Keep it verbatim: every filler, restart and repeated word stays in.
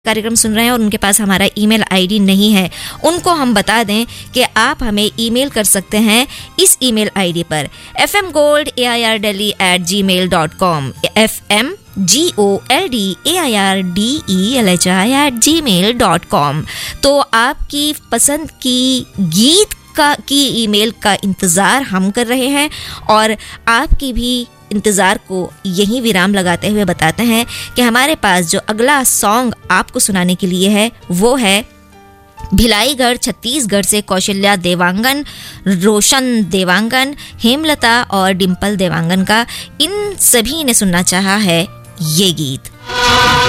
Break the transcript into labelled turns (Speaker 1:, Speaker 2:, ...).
Speaker 1: कार्यक्रम सुन रहे हैं और उनके पास हमारा ईमेल आईडी नहीं है, उनको हम बता दें कि आप हमें ईमेल कर सकते हैं इस ईमेल आईडी पर F M gold A I R daily eight ji mail dot com, F M G O L D A I R D E L H I eight ji mail dot com. तो आपकी पसंद की गीत का की email का इंतज़ार हम कर रहे हैं और आपकी भी इंतज़ार को यहीं विराम लगाते हुए बताते हैं कि हमारे पास जो अगला सॉन्ग आपको सुनाने के लिए है वो है भिलाईगढ़ छत्तीसगढ़ से कौशल्या देवांगन, रोशन देवांगन, हेमलता और डिम्पल देवांगन का। इन सभी ने सुनना चाहा है ये गीत।